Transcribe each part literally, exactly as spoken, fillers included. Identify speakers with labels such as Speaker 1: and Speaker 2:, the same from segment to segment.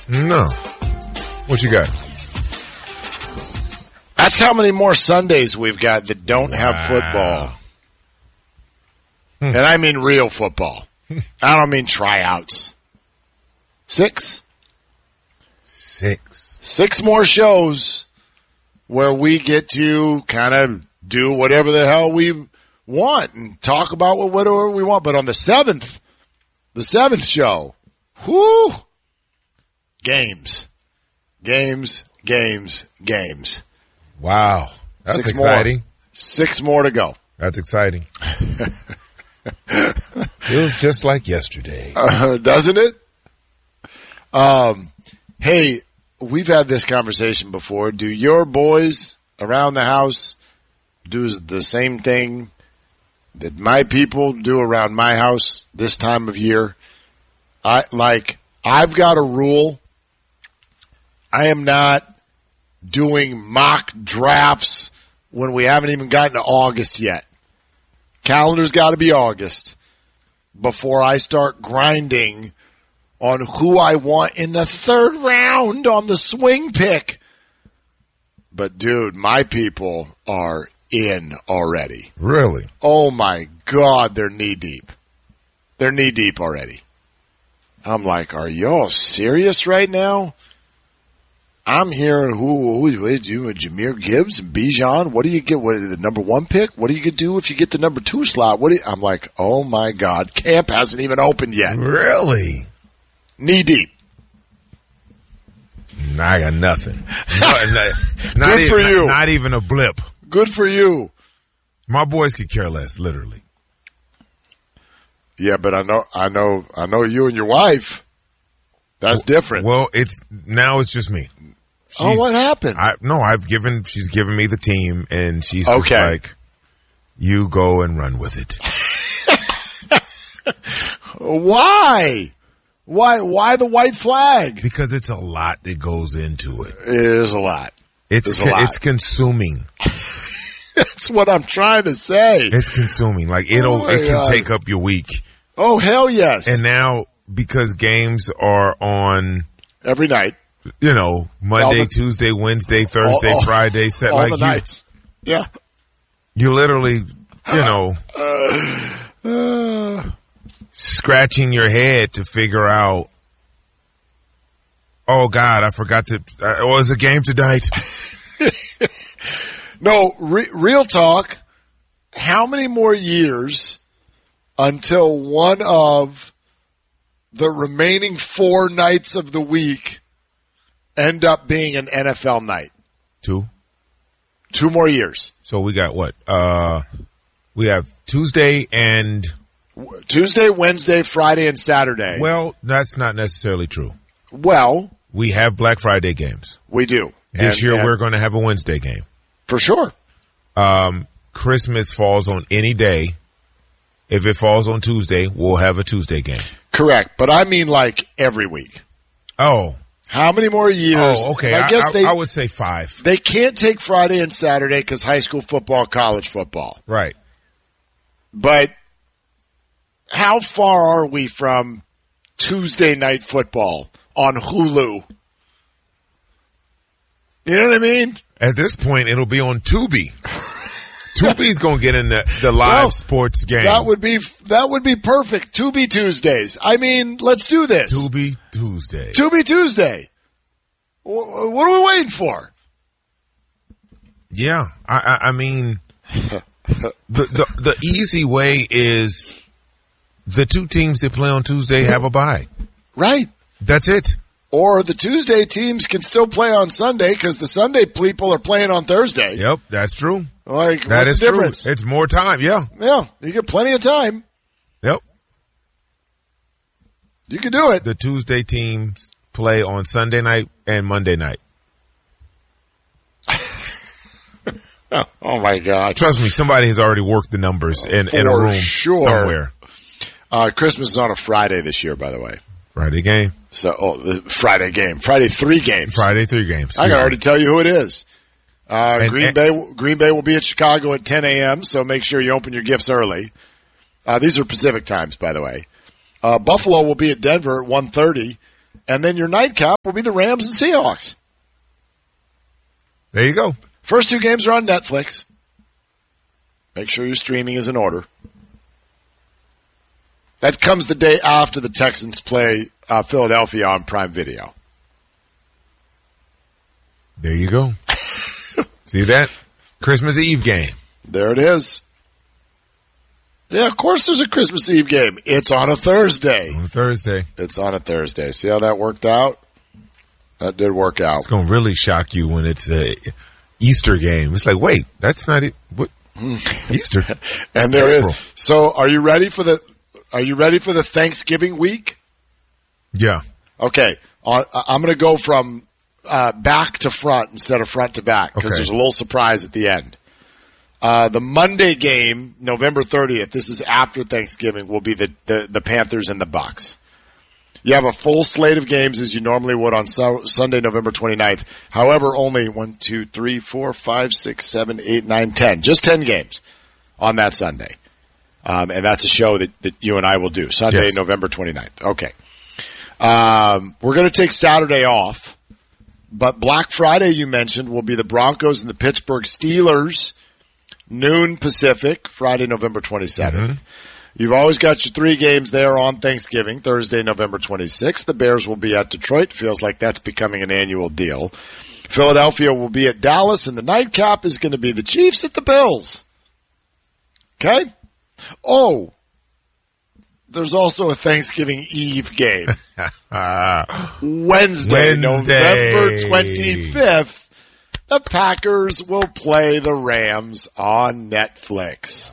Speaker 1: No. What you got?
Speaker 2: That's how many more Sundays we've got that don't
Speaker 1: wow.
Speaker 2: have football.
Speaker 1: Hmm.
Speaker 2: And I mean real football. I don't mean tryouts. Six?
Speaker 1: Six.
Speaker 2: Six more shows where we get to kind of do whatever the hell we want and talk about whatever we want. But on the seventh, the seventh show, whoo, games, games, games, games.
Speaker 1: Wow. That's
Speaker 2: Six
Speaker 1: exciting.
Speaker 2: More. Six more to go.
Speaker 1: That's exciting. Feels just like yesterday.
Speaker 2: Uh, doesn't it? Um, hey, we've had this conversation before. Do your boys around the house do the same thing that my people do around my house this time of year? I like, I've got a rule. I am not doing mock drafts when we haven't even gotten to August yet. Calendar's got to be August before I start grinding on who I want in the third round on the swing pick. But, dude, my people are in already.
Speaker 1: Really?
Speaker 2: Oh, my God, they're knee-deep. They're knee-deep already. I'm like, are y'all serious right now? I'm hearing who, who, who do Jahmyr Gibbs and Bijan. What do you get? What the number one pick? What do you do if you get the number two slot? What do you, I'm like, oh my God, camp hasn't even opened yet.
Speaker 1: Really?
Speaker 2: Knee deep.
Speaker 1: I got nothing. No, not, not
Speaker 2: Good
Speaker 1: even,
Speaker 2: for you.
Speaker 1: Not, not even a blip.
Speaker 2: Good for you.
Speaker 1: My boys could care less, literally.
Speaker 2: Yeah, but I know, I know, I know you and your wife. That's different.
Speaker 1: Well, it's now it's just me. She's,
Speaker 2: oh, what happened?
Speaker 1: I, no, I've given. She's given me the team, and she's
Speaker 2: okay.
Speaker 1: just like, "You go and run with it."
Speaker 2: Why? Why? Why the white flag?
Speaker 1: Because it's a lot that goes into it.
Speaker 2: It is a lot.
Speaker 1: It's
Speaker 2: It's a
Speaker 1: con-
Speaker 2: lot.
Speaker 1: it's consuming.
Speaker 2: That's what I'm trying to say.
Speaker 1: It's consuming. Like it'll
Speaker 2: Oh my
Speaker 1: it can
Speaker 2: God.
Speaker 1: take up your week.
Speaker 2: Oh hell yes!
Speaker 1: And now because games are on
Speaker 2: every night,
Speaker 1: you know, Monday,
Speaker 2: the,
Speaker 1: Tuesday, Wednesday, Thursday,
Speaker 2: all, all,
Speaker 1: Friday, set
Speaker 2: all
Speaker 1: like
Speaker 2: the
Speaker 1: you,
Speaker 2: nights. Yeah,
Speaker 1: you literally, you know,
Speaker 2: uh, uh,
Speaker 1: scratching your head to figure out. Oh God, I forgot to. Uh, oh, it's a game tonight.
Speaker 2: No, re- real talk. How many more years until one of the remaining four nights of the week end up being an N F L night?
Speaker 1: Two.
Speaker 2: Two more years.
Speaker 1: So we got what? Uh, we have Tuesday and
Speaker 2: Tuesday, Wednesday, Friday, and Saturday.
Speaker 1: Well, that's not necessarily true.
Speaker 2: Well,
Speaker 1: we have Black Friday games.
Speaker 2: We do.
Speaker 1: This
Speaker 2: and,
Speaker 1: year
Speaker 2: and
Speaker 1: we're going to have a Wednesday game.
Speaker 2: For sure.
Speaker 1: Um, Christmas falls on any day. If it falls on Tuesday, we'll have a Tuesday game.
Speaker 2: Correct. But I mean like every week.
Speaker 1: Oh.
Speaker 2: How many more years?
Speaker 1: Oh, okay.
Speaker 2: I guess
Speaker 1: I,
Speaker 2: they,
Speaker 1: I would say five.
Speaker 2: They can't take Friday and Saturday because high school football, college football.
Speaker 1: Right.
Speaker 2: But how far are we from Tuesday night football on Hulu? You know what I mean?
Speaker 1: At this point, it'll be on Tubi. Tubi's going to get in the, the live well, sports game.
Speaker 2: That would be that would be perfect. Tubi Tuesdays. I mean, let's do this.
Speaker 1: Tubi Tuesday.
Speaker 2: Tubi Tuesday. What are we waiting for?
Speaker 1: Yeah, I, I, I mean, the, the the easy way is the two teams that play on Tuesday have a bye.
Speaker 2: Right.
Speaker 1: That's it.
Speaker 2: Or the Tuesday teams can still play on Sunday because the Sunday people are playing on Thursday.
Speaker 1: Yep, that's true.
Speaker 2: Like,
Speaker 1: that
Speaker 2: what's
Speaker 1: is
Speaker 2: the difference?
Speaker 1: True. It's more time, yeah.
Speaker 2: Yeah, you get plenty of time.
Speaker 1: Yep.
Speaker 2: You can do it.
Speaker 1: The Tuesday teams play on Sunday night and Monday night.
Speaker 2: oh, oh, my God.
Speaker 1: Trust me, somebody has already worked the numbers in, in a room
Speaker 2: sure.
Speaker 1: somewhere.
Speaker 2: Uh, Christmas is on a Friday this year, by the way.
Speaker 1: Friday game.
Speaker 2: So, oh, the Friday game. Friday three games.
Speaker 1: Friday three games.
Speaker 2: I can already tell you who it is. Uh,
Speaker 1: and,
Speaker 2: Green
Speaker 1: and,
Speaker 2: Bay, Green Bay will be at Chicago at ten a.m., so make sure you open your gifts early. Uh, these are Pacific times, by the way. Uh, Buffalo will be at Denver at one thirty, And then your nightcap will be the Rams and Seahawks.
Speaker 1: There you go.
Speaker 2: First two games are on Netflix. Make sure your streaming is in order. That comes the day after the Texans play uh, Philadelphia on Prime Video.
Speaker 1: There you go. See that? Christmas Eve game.
Speaker 2: There it is. Yeah, of course there's a Christmas Eve game. It's on a Thursday.
Speaker 1: On a Thursday.
Speaker 2: It's on a Thursday. See how that worked out? That did work out.
Speaker 1: It's going to really shock you when it's a Easter game. It's like, wait, that's not it. What? Easter.
Speaker 2: And there is. So are you ready for the, are you ready for the Thanksgiving week?
Speaker 1: Yeah.
Speaker 2: Okay. Uh, I'm going to go from uh, back to front instead of front to back because
Speaker 1: Okay.
Speaker 2: there's a little surprise at the end. Uh, the Monday game, November thirtieth, this is after Thanksgiving, will be the, the, the Panthers and the Bucks. You have a full slate of games as you normally would on so- Sunday, November twenty-ninth. However, only one, two, three, four, five, six, seven, eight, nine, ten. Just ten games on that Sunday. Um, and that's a show that, that you and I will do. Sunday,
Speaker 1: Yes.
Speaker 2: November twenty-ninth. Okay. Um, we're going to take Saturday off. But Black Friday, you mentioned, will be the Broncos and the Pittsburgh Steelers. Noon Pacific, Friday, November twenty-seventh. Mm-hmm. You've always got your three games there on Thanksgiving, Thursday, November twenty-sixth. The Bears will be at Detroit. Feels like that's becoming an annual deal. Philadelphia will be at Dallas, and the nightcap is going to be the Chiefs at the Bills. Okay? Oh, there's also a Thanksgiving Eve game. Wednesday,
Speaker 1: Wednesday,
Speaker 2: November twenty-fifth. The Packers will play the Rams on Netflix.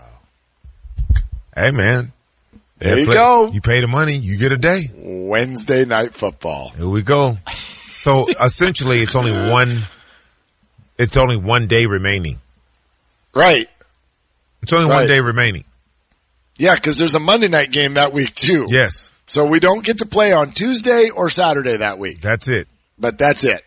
Speaker 1: Hey, man.
Speaker 2: There you
Speaker 1: Netflix,
Speaker 2: go.
Speaker 1: You pay the money, you get a day.
Speaker 2: Wednesday Night Football.
Speaker 1: Here we go. So essentially, it's only one. It's only one day remaining.
Speaker 2: Right.
Speaker 1: It's only
Speaker 2: Right.
Speaker 1: one day remaining.
Speaker 2: Yeah, because there's a Monday night game that week too.
Speaker 1: Yes,
Speaker 2: So we don't get to play on Tuesday or Saturday that week.
Speaker 1: that's it.
Speaker 2: But that's it.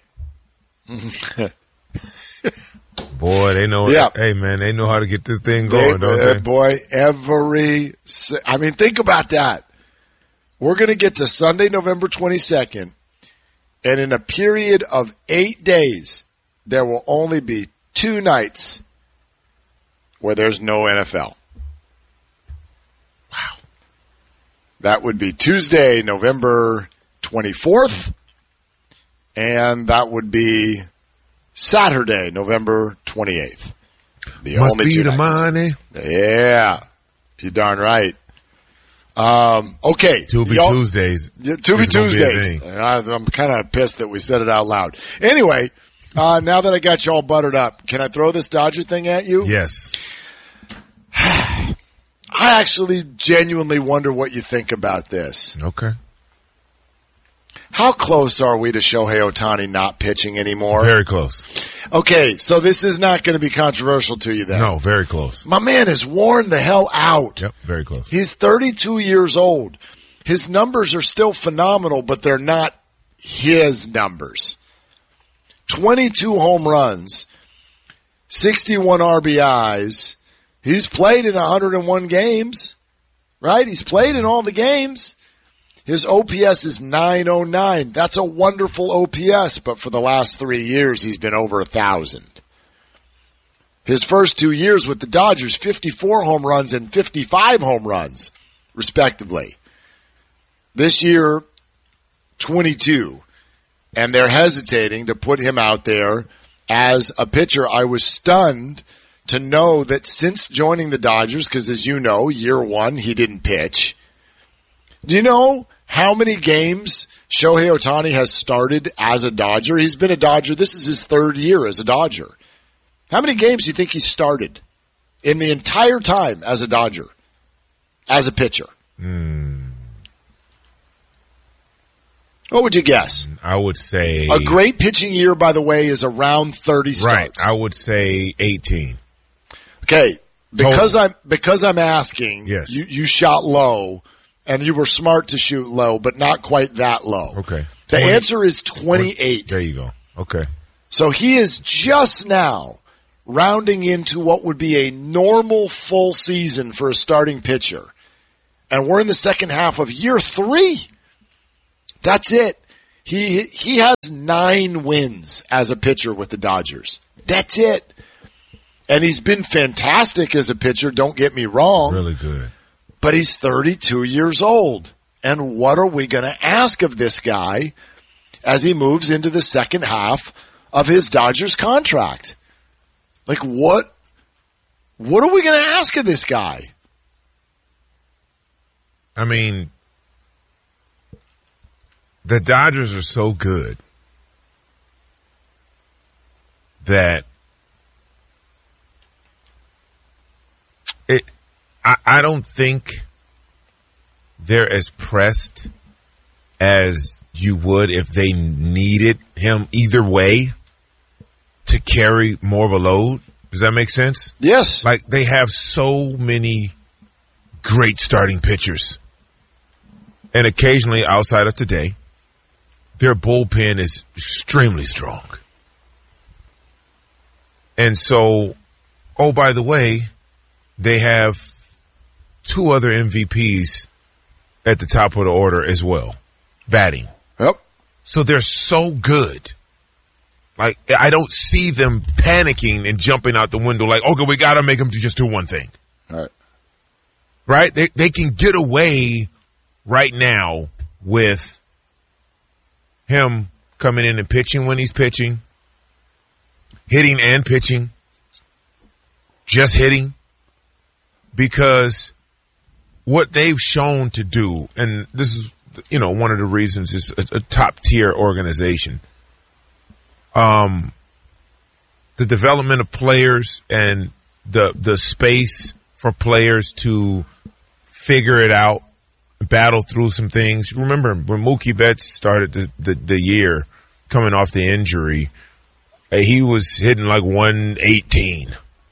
Speaker 1: Boy, they know.
Speaker 2: Yeah.
Speaker 1: Hey, man, they know how to get this thing
Speaker 2: They,
Speaker 1: going, don't
Speaker 2: uh,
Speaker 1: they?
Speaker 2: boy, every, si- I mean, think about that. We're going to get to Sunday, November twenty-second, and in a period of eight days, there will only be two nights where there's no N F L.
Speaker 1: Wow.
Speaker 2: That would be Tuesday, November twenty-fourth, and that would be Saturday, November twenty-eighth. The
Speaker 1: Must
Speaker 2: only
Speaker 1: be
Speaker 2: two
Speaker 1: the
Speaker 2: nights.
Speaker 1: money.
Speaker 2: Yeah, you darn right. Um, okay.
Speaker 1: To be
Speaker 2: Y'all-
Speaker 1: Tuesdays.
Speaker 2: Yeah, to be
Speaker 1: is gonna be a
Speaker 2: Tuesdays.
Speaker 1: thing.
Speaker 2: I, I'm kind of pissed that we said it out loud. Anyway, uh, now that I got you all buttered up, can I throw this Dodger thing at you?
Speaker 1: Yes.
Speaker 2: I actually genuinely wonder what you think about this.
Speaker 1: Okay.
Speaker 2: How close are we to Shohei Ohtani not pitching anymore?
Speaker 1: Very close.
Speaker 2: Okay, so this is not going to be controversial to you then.
Speaker 1: No, very close.
Speaker 2: My man is worn the hell out.
Speaker 1: Yep, very close.
Speaker 2: He's thirty-two years old. His numbers are still phenomenal, but they're not his numbers. twenty-two home runs, sixty-one R B Is. He's played in one hundred one games, right? He's played in all the games. His O P S is nine oh nine. That's a wonderful O P S, but for the last three years, he's been over a thousand. His first two years with the Dodgers, fifty-four home runs and fifty-five home runs, respectively. This year, twenty-two. And they're hesitating to put him out there as a pitcher. I was stunned to know that since joining the Dodgers, because as you know, year one, he didn't pitch. Do you know how many games Shohei Ohtani has started as a Dodger? He's been a Dodger. This is his third year as a Dodger. How many games do you think he started in the entire time as a Dodger, as a pitcher?
Speaker 1: Mm,
Speaker 2: What would you guess?
Speaker 1: I would say.
Speaker 2: A great pitching year, by the way, is around thirty
Speaker 1: Right.
Speaker 2: starts.
Speaker 1: I would say eighteen.
Speaker 2: Okay, because
Speaker 1: Total.
Speaker 2: I'm because I'm asking.
Speaker 1: Yes.
Speaker 2: You you shot low, and you were smart to shoot low, but not quite that low.
Speaker 1: Okay.
Speaker 2: The
Speaker 1: twenty
Speaker 2: answer is twenty-eight.
Speaker 1: There you go. Okay.
Speaker 2: So he is just now rounding into what would be a normal full season for a starting pitcher. And we're in the second half of year three. That's it. He he has nine wins as a pitcher with the Dodgers. That's it. And he's been fantastic as a pitcher, don't get me wrong.
Speaker 1: Really good.
Speaker 2: But he's thirty-two years old. And what are we going to ask of this guy as he moves into the second half of his Dodgers contract? Like, what, what are we going to ask of this guy?
Speaker 1: I mean, the Dodgers are so good that it, I, I don't think they're as pressed as you would if they needed him either way to carry more of a load. Does that make sense?
Speaker 2: Yes.
Speaker 1: Like, they have so many great starting pitchers. And occasionally, outside of today, their bullpen is extremely strong. And so, oh, by the way, they have two other M V Ps at the top of the order as well, batting.
Speaker 2: Yep.
Speaker 1: So they're so good. Like, I don't see them panicking and jumping out the window like, okay, we got to make them just do one thing.
Speaker 2: All right.
Speaker 1: Right? They they can get away right now with him coming in and pitching when he's pitching, hitting and pitching, just hitting, because what they've shown to do, and this is, you know, one of the reasons it's a, a top tier organization. Um, the development of players and the the space for players to figure it out, battle through some things. Remember when Mookie Betts started the, the, the year coming off the injury, he was hitting like one eighteen.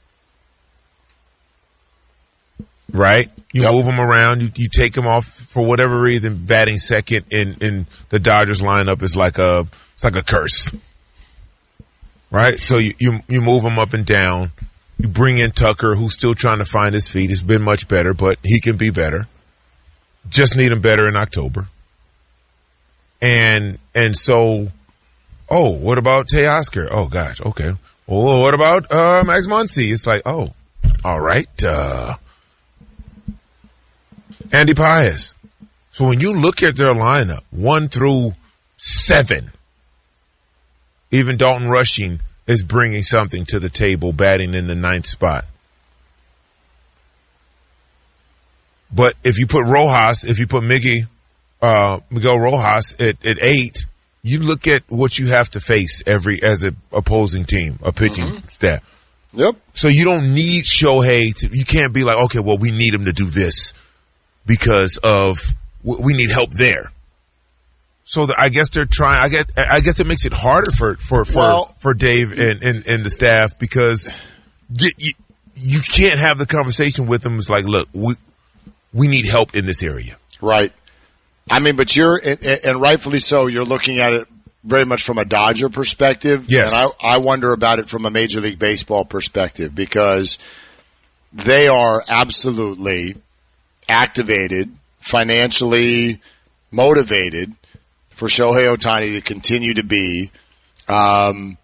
Speaker 1: Right? You
Speaker 2: Yep.
Speaker 1: move him around, you, you take him off for whatever reason. Batting second in, in the Dodgers lineup is like a it's like a curse. Right? So you, you you move him up and down. You bring in Tucker, who's still trying to find his feet. He's been much better, but he can be better. Just need him better in October. And and so, oh, what about Teoscar? Oh, gosh, okay. Oh, what about uh, Max Muncy? It's like, oh, all right. Uh, Andy Paez. So when you look at their lineup, one through seven, even Dalton Rushing is bringing something to the table, batting in the ninth spot. But if you put Rojas, if you put Miggy, uh, Miguel Rojas at, at eight, you look at what you have to face every as an opposing team, a pitching mm-hmm. staff.
Speaker 2: Yep.
Speaker 1: So you don't need Shohei to. You can't be like, okay, well, we need him to do this because of we need help there. So the, I guess they're trying. I get. I guess it makes it harder for for for,
Speaker 2: well,
Speaker 1: for Dave and, and, and the staff because you, you, you can't have the conversation with them. It's like, look, we we need help in this area.
Speaker 2: Right. I mean, but you're and, and rightfully so. You're looking at it very much from a Dodger perspective.
Speaker 1: Yes.
Speaker 2: And I I wonder about it from a Major League Baseball perspective because they are absolutely activated, financially motivated for Shohei Ohtani to continue to be um,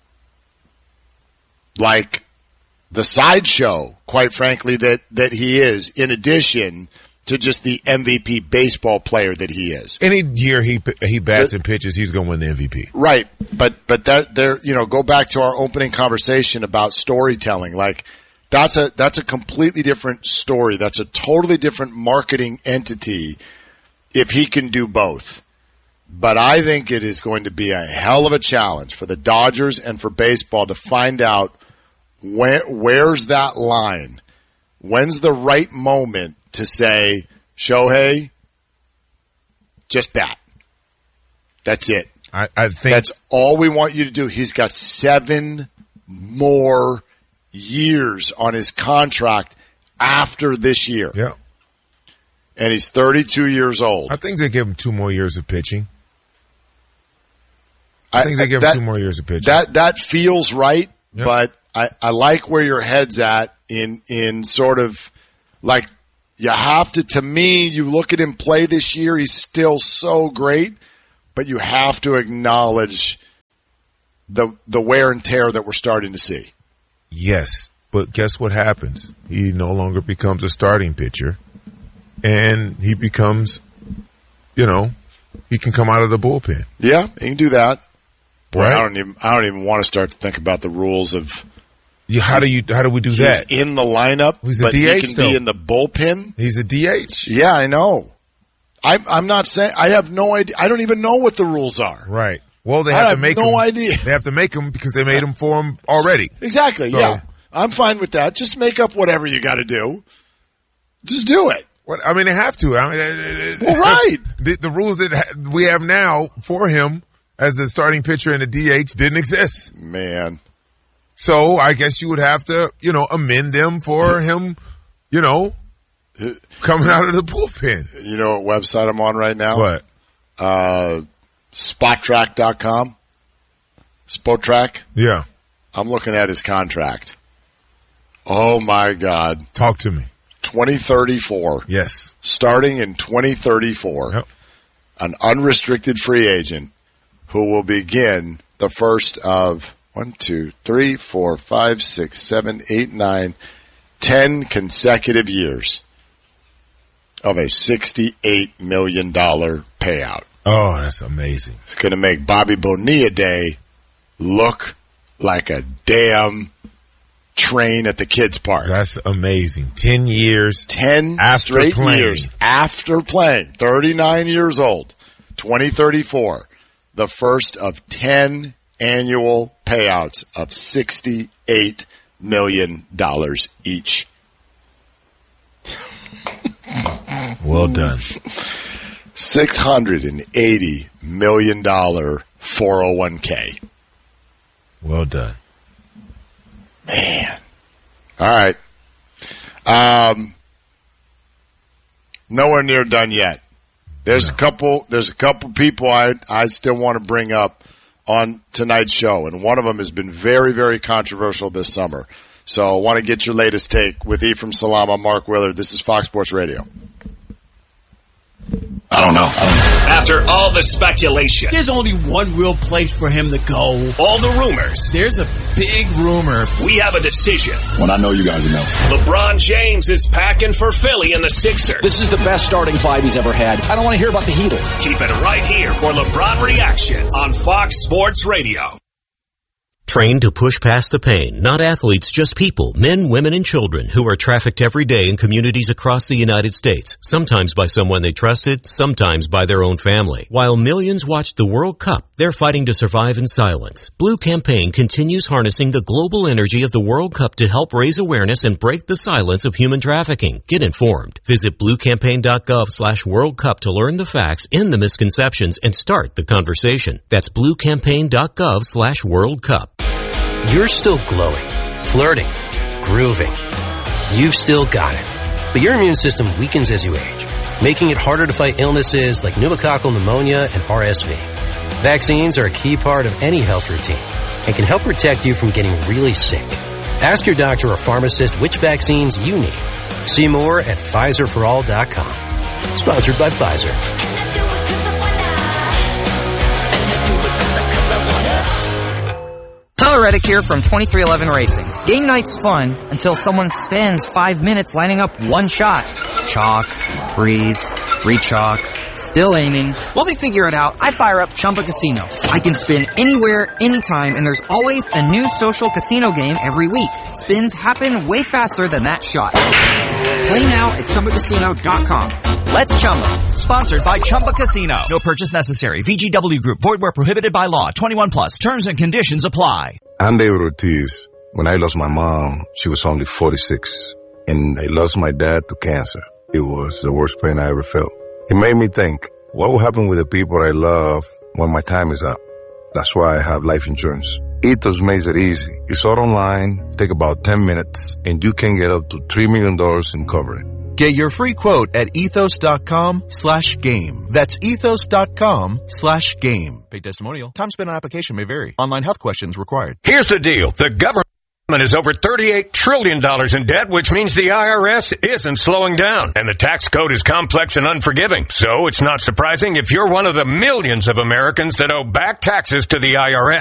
Speaker 2: like the sideshow, quite frankly, that, that he is, in addition to just the M V P baseball player that he is.
Speaker 1: Any year he he bats but, and pitches, he's going to win the M V P.
Speaker 2: Right, but but that there, you know, go back to our opening conversation about storytelling. Like that's a that's a completely different story. That's a totally different marketing entity if he can do both. But I think it is going to be a hell of a challenge for the Dodgers and for baseball to find out where, where's that line? When's the right moment to say, Shohei, just bat. That's it.
Speaker 1: I, I think
Speaker 2: that's all we want you to do. He's got seven more years on his contract after this year.
Speaker 1: Yeah.
Speaker 2: And he's thirty-two years old.
Speaker 1: I think they give him two more years of pitching. I think they give
Speaker 2: that,
Speaker 1: him two more years of pitching.
Speaker 2: That that feels right,
Speaker 1: yep.
Speaker 2: but I, I like where your head's at in in sort of like you have to. To me, you look at him play this year; he's still so great, but you have to acknowledge the the wear and tear that we're starting to see.
Speaker 1: Yes, but guess what happens? He no longer becomes a starting pitcher, and he becomes, you know, he can come out of the bullpen.
Speaker 2: Yeah, he can do that. Boy,
Speaker 1: Right?
Speaker 2: I don't even I don't even want to start to think about the rules of
Speaker 1: Yeah, how do you how do we do
Speaker 2: he's
Speaker 1: that?
Speaker 2: in the lineup,
Speaker 1: He's a
Speaker 2: but
Speaker 1: D H
Speaker 2: he can
Speaker 1: though.
Speaker 2: be in the bullpen.
Speaker 1: He's a D H.
Speaker 2: Yeah, I know. I'm I'm not saying I have no idea. I don't even know what the rules are.
Speaker 1: Right. Well, they
Speaker 2: I
Speaker 1: have to
Speaker 2: have
Speaker 1: make
Speaker 2: no
Speaker 1: him,
Speaker 2: idea.
Speaker 1: They have to make him because they made him for him already.
Speaker 2: Exactly.
Speaker 1: So-
Speaker 2: yeah, I'm fine with that. Just make up whatever you got to do. Just do it.
Speaker 1: What I mean, they have to. I mean, it- it-
Speaker 2: Well, right.
Speaker 1: The, the rules that ha- we have now for him as the starting pitcher and the D H didn't exist.
Speaker 2: Man,
Speaker 1: So I guess you would have to, you know, amend them for him, you know, coming out of the bullpen.
Speaker 2: you know what website I'm on right now?
Speaker 1: What?
Speaker 2: Uh, Spottrack dot com. Spotrack.
Speaker 1: Yeah.
Speaker 2: I'm looking at his contract. Oh my God.
Speaker 1: Talk to me.
Speaker 2: twenty thirty-four.
Speaker 1: Yes.
Speaker 2: Starting in twenty thirty-four.
Speaker 1: Yep.
Speaker 2: An unrestricted free agent who will begin the first of one, two, three, four, five, six, seven, eight, nine, ten consecutive years of a sixty-eight million dollars payout.
Speaker 1: Oh, that's amazing.
Speaker 2: It's going to make Bobby Bonilla Day look like a damn train at the kids' park.
Speaker 1: That's amazing. Ten years.
Speaker 2: Ten
Speaker 1: After
Speaker 2: straight
Speaker 1: playing.
Speaker 2: years after playing. thirty-nine years old. twenty thirty-four. The first of ten annual payouts of sixty-eight million dollars each.
Speaker 1: Well done.
Speaker 2: six hundred eighty million dollars four oh one k.
Speaker 1: Well done.
Speaker 2: Man. All right. Um, nowhere near done yet. There's
Speaker 1: No.
Speaker 2: a couple. There's a couple people I I still want to bring up on tonight's show, and one of them has been very very controversial this summer. So I want to get your latest take with Ephraim Salama, Mark Willard. This is Fox Sports Radio.
Speaker 3: I don't know.
Speaker 4: After all the speculation,
Speaker 5: There's only one real place for him to go.
Speaker 4: all the rumors,
Speaker 5: There's a big rumor.
Speaker 4: we have a decision.
Speaker 3: When I know you guys will know.
Speaker 4: LeBron James is packing for Philly and the Sixers.
Speaker 6: This is the best starting five he's ever had. I don't want to hear about the Heatles.
Speaker 4: Keep it right here for LeBron Reactions on Fox Sports Radio.
Speaker 7: Trained to push past the pain, not athletes, just people, men, women, and children who are trafficked every day in communities across the United States, sometimes by someone they trusted, sometimes by their own family. While millions watch the World Cup, they're fighting to survive in silence. Blue Campaign continues harnessing the global energy of the World Cup to help raise awareness and break the silence of human trafficking. Get informed. Visit bluecampaign.gov slash World Cup to learn the facts and the misconceptions and start the conversation. That's bluecampaign.gov slash World Cup.
Speaker 8: You're still glowing, flirting, grooving. You've still got it. But your immune system weakens as you age, making it harder to fight illnesses like pneumococcal pneumonia and R S V. Vaccines are a key part of any health routine and can help protect you from getting really sick. Ask your doctor or pharmacist which vaccines you need. See more at Pfizer for all dot com. Sponsored by Pfizer.
Speaker 9: Tyler Reddick here from twenty-three eleven Racing. Game night's fun until someone spends five minutes lining up one shot. Chalk, breathe, re-chalk, still aiming. While they figure it out, I fire up Chumba Casino. I can spin anywhere, anytime, and there's always a new social casino game every week. Spins happen way faster than that shot. Play now at Chumba Casino dot com. Let's Chumba.
Speaker 5: Sponsored by Chumba Casino. No purchase necessary. V G W Group. Void where prohibited by law. twenty-one plus. Terms and conditions apply.
Speaker 10: I'm David Ortiz. When I lost my mom, she was only forty-six. And I lost my dad to cancer. It was the worst pain I ever felt. It made me think, what will happen with the people I love when my time is up? That's why I have life insurance. Ethos makes it easy. It's all online, take about ten minutes, and you can get up to three million dollars in coverage.
Speaker 11: Get your free quote at ethos.com slash game. That's ethos.com slash game. Paid testimonial. Time spent on application may vary. Online health questions required.
Speaker 12: Here's the deal. The government
Speaker 3: is over thirty-eight trillion dollars in debt, which means the I R S isn't slowing down. And the tax code is complex and unforgiving. So it's not surprising if you're one of the millions of Americans that owe back taxes to the I R S.